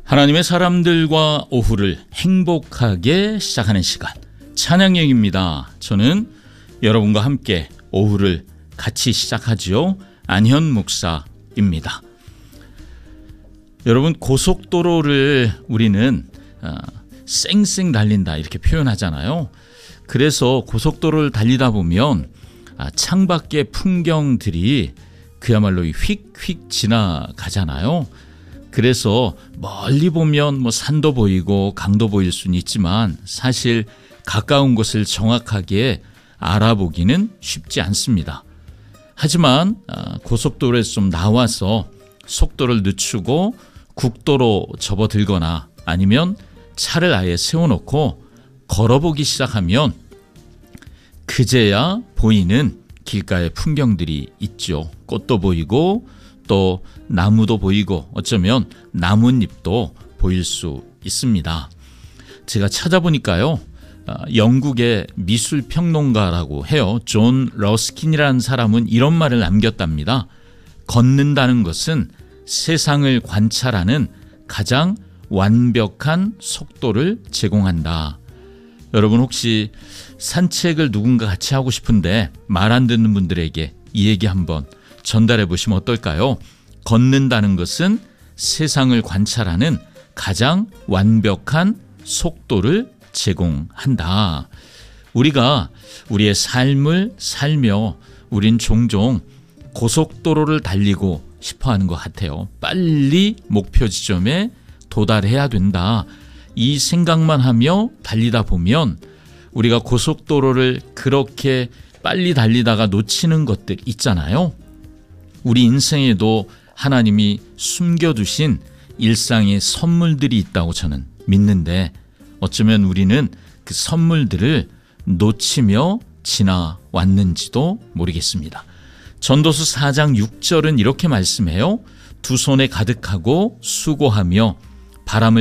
하나님의 사람들과 오후를 행복하게 시작하는 시간, 찬양여행입니다. 저는 여러분과 함께 오후를 같이 시작하지요. 안현 목사입니다. 여러분, 고속도로를 우리는 쌩쌩 달린다 이렇게 표현하잖아요. 그래서 고속도로를 달리다 보면 창밖의 풍경들이 그야말로 휙휙 지나가잖아요. 그래서 멀리 보면 산도 보이고 강도 보일 수는 있지만 사실 가까운 곳을 정확하게 알아보기는 쉽지 않습니다. 하지만 고속도로에서 좀 나와서 속도를 늦추고 국도로 접어들거나 아니면 차를 아예 세워놓고 걸어보기 시작하면 그제야 보이는 길가의 풍경들이 있죠. 꽃도 보이고 또 나무도 보이고 어쩌면 나뭇잎도 보일 수 있습니다. 제가 찾아보니까요, 영국의 미술평론가라고 해요. 존 러스킨이라는 사람은 이런 말을 남겼답니다. 걷는다는 것은 세상을 관찰하는 가장 완벽한 속도를 제공한다. 여러분, 혹시 산책을 누군가 같이 하고 싶은데 말 안 듣는 분들에게 이 얘기 한번 전달해 보시면 어떨까요? 걷는다는 것은 세상을 관찰하는 가장 완벽한 속도를 제공한다. 우리가 우리의 삶을 살며 우린 종종 고속도로를 달리고 싶어하는 것 같아요. 빨리 목표 지점에 도달해야 된다. 이 생각만 하며 달리다 보면 우리가 고속도로를 그렇게 빨리 달리다가 놓치는 것들 있잖아요. 우리 인생에도 하나님이 숨겨두신 일상의 선물들이 있다고 저는 믿는데 어쩌면 우리는 그 선물들을 놓치며 지나왔는지도 모르겠습니다. 전도서 4장 6절은 이렇게 말씀해요. 두 손에 가득하고 수고하며 바람을